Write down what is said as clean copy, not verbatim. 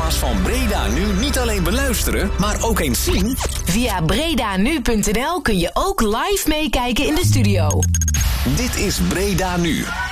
programma's van Breda Nu niet alleen beluisteren, maar ook eens zien? Via bredanu.nl kun je ook live meekijken in de studio. Dit is Breda Nu.